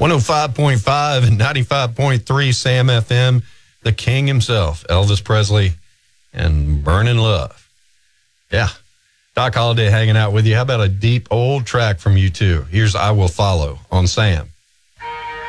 105.5 and 95.3 Sam FM. The king himself, Elvis Presley, and Burning Love. Yeah. Doc Holliday hanging out with you. How about a deep old track from U2? Here's I Will Follow on Sam.